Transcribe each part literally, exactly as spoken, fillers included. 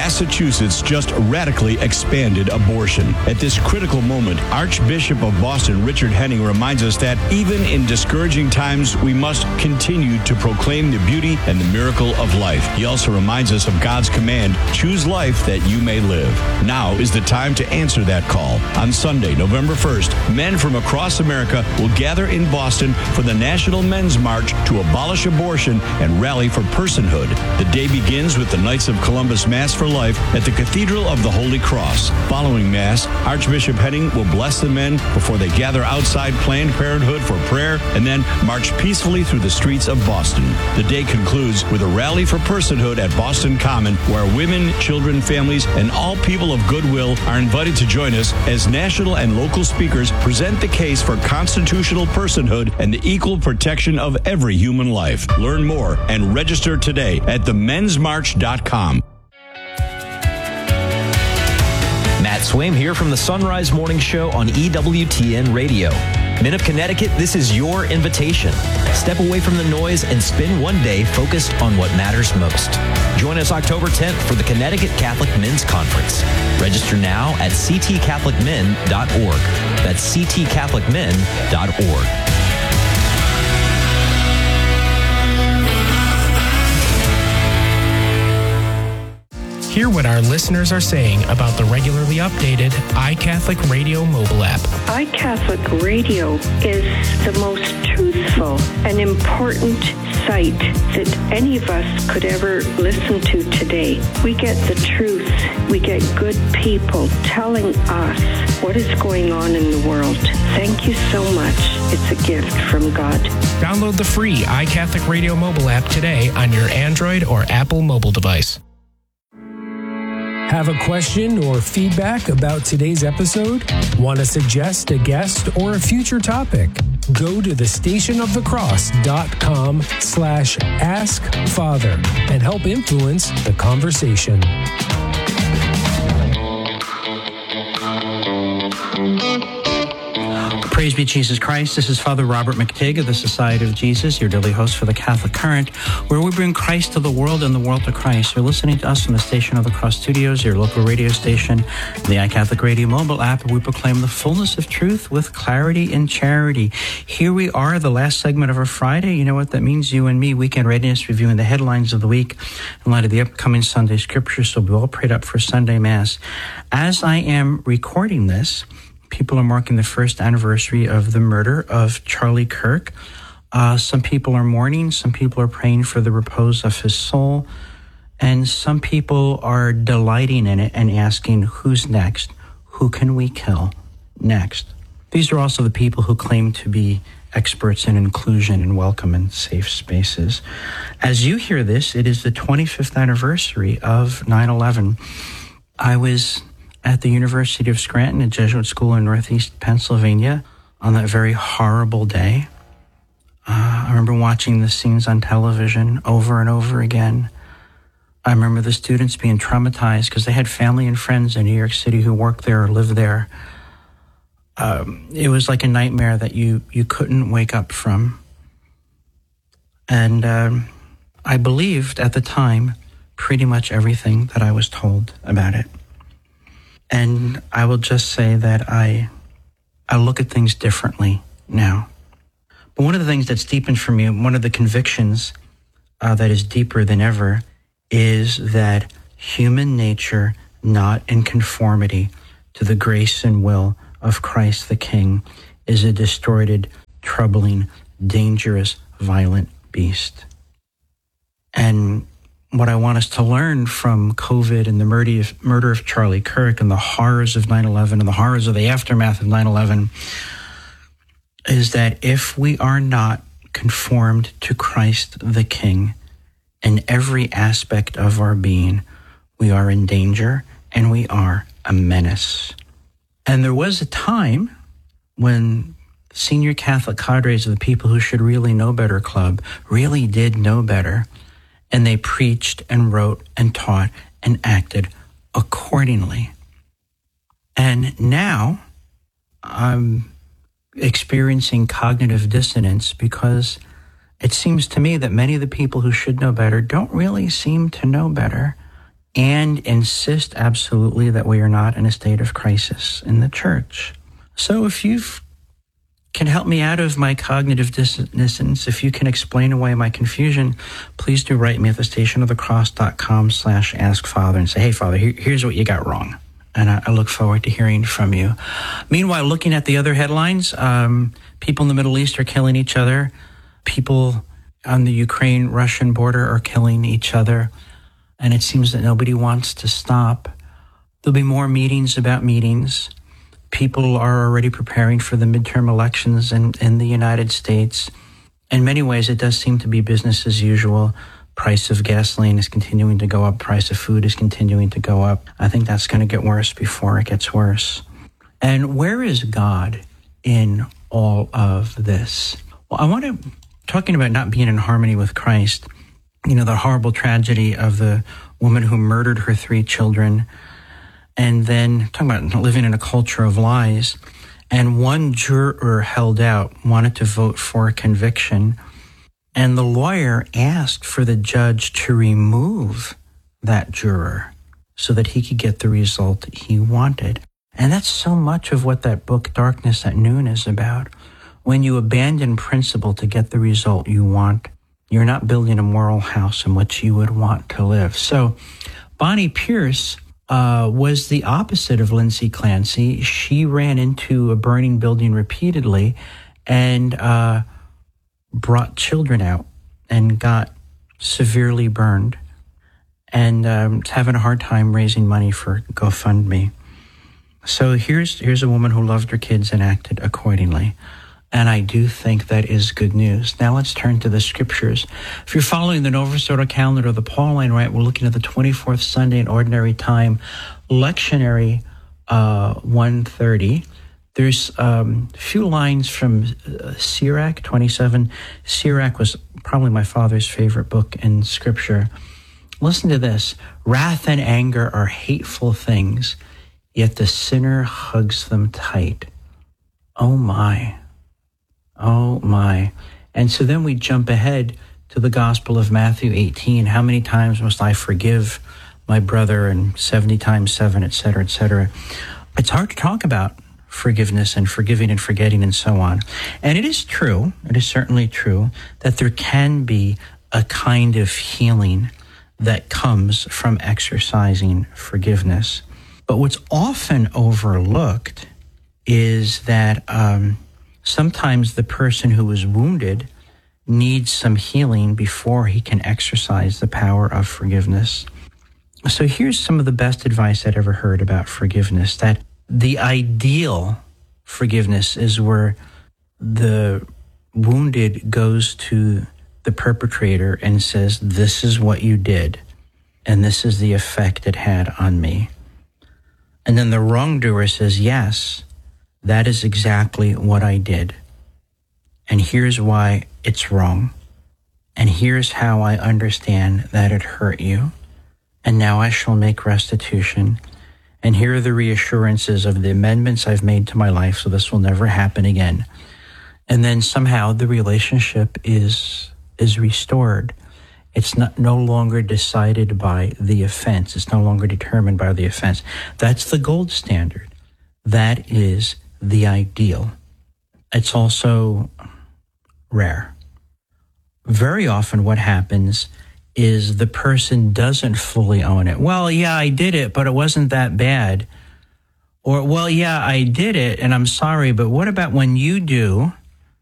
Massachusetts just radically expanded abortion. At this critical moment, Archbishop of Boston, Richard Henning, reminds us that even in discouraging times, we must continue to proclaim the beauty and the miracle of life. He also reminds us of God's command, choose life that you may live. Now is the time to answer that call. On Sunday, November first, men from across America will gather in Boston for the National Men's March to abolish abortion and rally for personhood. The day begins with the Knights of Columbus Mass for Life at the Cathedral of the Holy Cross. Following Mass, Archbishop Henning will bless the men before they gather outside Planned Parenthood for prayer and then march peacefully through the streets of Boston. The day concludes with a rally for personhood at Boston Common, where women, children, families, and all people of goodwill are invited to join us as national and local speakers present the case for constitutional personhood and the equal protection of every human life. Learn more and register today at the mens march dot com. Matt Swaim here from the Sunrise Morning Show on E W T N Radio. Men of Connecticut, this is your invitation. Step away from the noise and spend one day focused on what matters most. Join us October tenth for the Connecticut Catholic Men's Conference. Register now at c t catholic men dot org. That's c t catholic men dot org. Hear what our listeners are saying about the regularly updated iCatholic Radio mobile app. iCatholic Radio is the most truthful and important site that any of us could ever listen to today. We get the truth. We get good people telling us what is going on in the world. Thank you so much. It's a gift from God. Download the free iCatholic Radio mobile app today on your Android or Apple mobile device. Have a question or feedback about today's episode? Want to suggest a guest or a future topic? Go to the station of the cross dot com slash ask father and help influence the conversation. Praise be Jesus Christ. This is Father Robert McTigg of the Society of Jesus, your daily host for the Catholic Current, where we bring Christ to the world and the world to Christ. You're listening to us from the Station of the Cross Studios, your local radio station, the iCatholic Radio mobile app, where we proclaim the fullness of truth with clarity and charity. Here we are, the last segment of our Friday. You know what that means? You and me, Weekend Readiness, reviewing the headlines of the week in light of the upcoming Sunday Scripture. So we all prayed up for Sunday Mass. As I am recording this, people are marking the first anniversary of the murder of Charlie Kirk. Uh, some people are mourning. Some people are praying for the repose of his soul. And some people are delighting in it and asking, who's next? Who can we kill next? These are also the people who claim to be experts in inclusion and welcome and safe spaces. As you hear this, it is the twenty-fifth anniversary of nine eleven. I was at the University of Scranton, a Jesuit school in Northeast Pennsylvania, on that very horrible day. Uh, I remember watching the scenes on television over and over again. I remember the students being traumatized because they had family and friends in New York City who worked there or lived there. Um, it was like a nightmare that you, you couldn't wake up from. And um, I believed at the time pretty much everything that I was told about it. And I will just say that I I look at things differently now. But one of the things that's deepened for me, one of the convictions uh, that is deeper than ever, is that human nature, not in conformity to the grace and will of Christ the King, is a distorted, troubling, dangerous, violent beast. And what I want us to learn from COVID and the murder of, murder of Charlie Kirk and the horrors of nine eleven and the horrors of the aftermath of nine eleven is that if we are not conformed to Christ the King in every aspect of our being, we are in danger and we are a menace. And there was a time when senior Catholic cadres of the People Who Should Really Know Better Club really did know better. And they preached and wrote and taught and acted accordingly. And now I'm experiencing cognitive dissonance because it seems to me that many of the people who should know better don't really seem to know better. and insist absolutely that we are not in a state of crisis in the church. So if you can help me out of my cognitive dissonance, if you can explain away my confusion, please do write me at the station of the cross dot com slash ask Father and say, hey, Father, here, here's what you got wrong. And I, I look forward to hearing from you. Meanwhile, looking at the other headlines, um, people in the Middle East are killing each other. People on the Ukraine-Russian border are killing each other. And it seems that nobody wants to stop. There'll be more meetings about meetings. People are already preparing for the midterm elections in, in the United States. In many ways, it does seem to be business as usual. Price of gasoline is continuing to go up. Price of food is continuing to go up. I think that's going to get worse before it gets worse. And where is God in all of this? Well, I want to, talking about not being in harmony with Christ, you know, the horrible tragedy of the woman who murdered her three children, and then talking about living in a culture of lies. And one juror held out, wanted to vote for conviction, and the lawyer asked for the judge to remove that juror so that he could get the result he wanted. And that's so much of what that book, Darkness at Noon, is about. When you abandon principle to get the result you want, you're not building a moral house in which you would want to live. So Bonnie Pierce uh, was the opposite of Lindsay Clancy. She ran into a burning building repeatedly and uh, brought children out and got severely burned and um, having a hard time raising money for GoFundMe. So here's here's a woman who loved her kids and acted accordingly. And I do think that is good news. Now let's turn to the scriptures. If you're following the Novus Ordo calendar or the Pauline Rite, we're looking at the twenty-fourth Sunday in Ordinary Time, lectionary uh, one thirty. There's um, a few lines from uh, Sirach twenty-seven. Sirach was probably my father's favorite book in Scripture. Listen to this. Wrath and anger are hateful things, yet the sinner hugs them tight. Oh my. Oh my. And so then we jump ahead to the Gospel of Matthew eighteen. How many times must I forgive my brother? And seventy times seven, et cetera, et cetera. It's hard to talk about forgiveness and forgiving and forgetting and so on. And it is true, it is certainly true, that there can be a kind of healing that comes from exercising forgiveness. But what's often overlooked is that um, sometimes the person who was wounded needs some healing before he can exercise the power of forgiveness. So here's some of the best advice I'd ever heard about forgiveness, that the ideal forgiveness is where the wounded goes to the perpetrator and says, this is what you did, and this is the effect it had on me. And then the wrongdoer says, yes, that is exactly what I did. And here's why it's wrong. And here's how I understand that it hurt you. And now I shall make restitution. And here are the reassurances of the amendments I've made to my life, so this will never happen again. And then somehow the relationship is is restored. It's not no longer decided by the offense. It's no longer determined by the offense. That's the gold standard. That is the ideal. It's also rare. Very often what happens is the person doesn't fully own it. Well, yeah, I did it, but it wasn't that bad. Or, well, yeah, I did it, and I'm sorry, but what about when you do?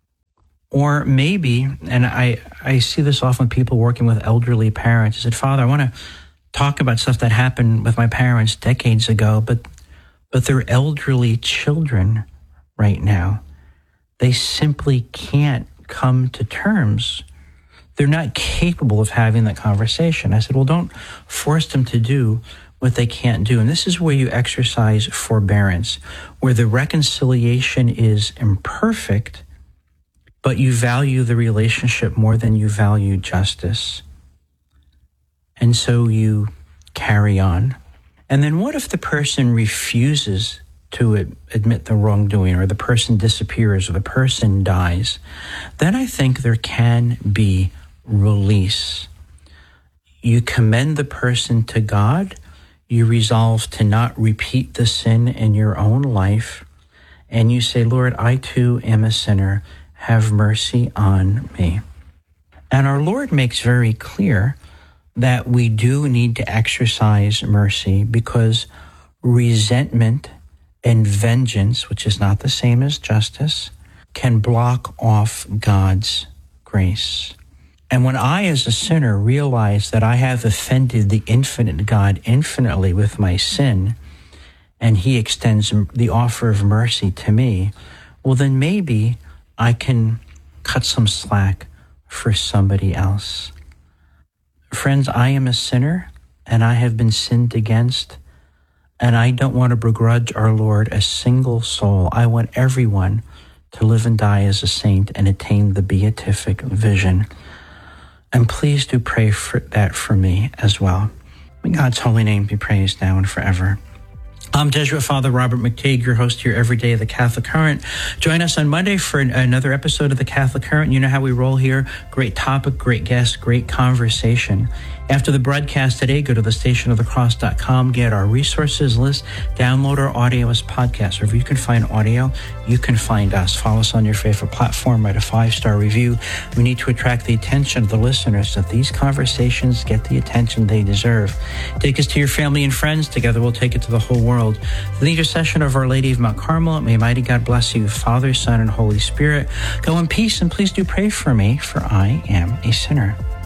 Or maybe, and I, I see this often with people working with elderly parents. I said, Father, I want to talk about stuff that happened with my parents decades ago, but but they're elderly children right now. They simply can't come to terms. They're not capable of having that conversation. I said, well, don't force them to do what they can't do. And this is where you exercise forbearance, where the reconciliation is imperfect, but you value the relationship more than you value justice. And so you carry on. And then what if the person refuses to admit the wrongdoing, or the person disappears, or the person dies? Then I think there can be release. you commend the person to God, you resolve to not repeat the sin in your own life, and you say, Lord, I too am a sinner. Have mercy on me. And our Lord makes very clear that we do need to exercise mercy because resentment and vengeance, which is not the same as justice, can block off God's grace. And when I, as a sinner, realize that I have offended the infinite God infinitely with my sin, and he extends the offer of mercy to me, well, then maybe I can cut some slack for somebody else. Friends, I am a sinner, and I have been sinned against, and I don't want to begrudge our Lord a single soul. I want everyone to live and die as a saint and attain the beatific vision. And please do pray for that for me as well. May God's holy name be praised now and forever. I'm Jesuit Father Robert McTeigue, your host here every day of the Catholic Current. Join us on Monday for an, another episode of the Catholic Current. You know how we roll here. Great topic, great guest, great conversation. After the broadcast today, go to the station of the cross dot com, get our resources list, download our audio as podcasts. Wherever you can find audio, you can find us. Follow us on your favorite platform, write a five-star review. We need to attract the attention of the listeners so that these conversations get the attention they deserve. Take us to your family and friends. Together we'll take it to the whole world. For the intercession of Our Lady of Mount Carmel, may mighty God bless you, Father, Son, and Holy Spirit. Go in peace, and please do pray for me, for I am a sinner.